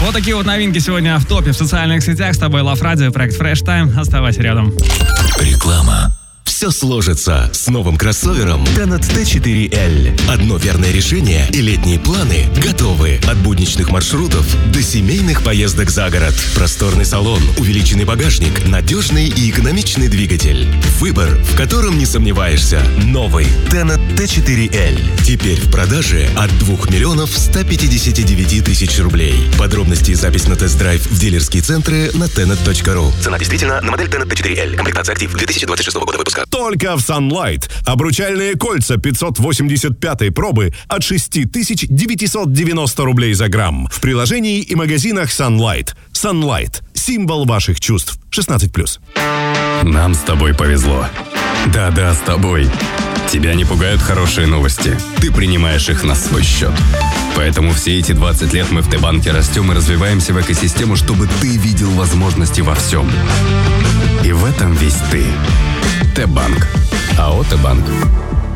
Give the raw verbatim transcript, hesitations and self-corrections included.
Вот такие вот новинки сегодня в топе в социальных сетях. С тобой Love Radio, проект Fresh Time. Оставайся рядом. Реклама. Все сложится с новым кроссовером Tenet ти четыре эл. Одно верное решение и летние планы готовы. От будничных маршрутов до семейных поездок за город. Просторный салон, увеличенный багажник, надежный и экономичный двигатель. Выбор, в котором не сомневаешься. Новый Tenet ти четыре эл. Теперь в продаже от двух миллионов ста пятидесяти девяти тысяч рублей. Подробности и запись на тест-драйв в дилерские центры на tenet точка ру. Цена действительно на модель Tenet ти четыре эл. Комплектация актив две тысячи двадцать шестого года выпуска. Только в Sunlight. Обручальные кольца пятьсот восемьдесят пятой пробы от шесть тысяч девятьсот девяносто рублей за грамм. В приложении и магазинах Sunlight. Sunlight. Символ ваших чувств. шестнадцать плюс. Нам с тобой повезло. Да-да, с тобой. Тебя не пугают хорошие новости. Ты принимаешь их на свой счет. Поэтому все эти двадцать лет мы в Т-банке растем и развиваемся в экосистему, чтобы ты видел возможности во всем. И в этом весь ты. Т-банк. АО Т-банк.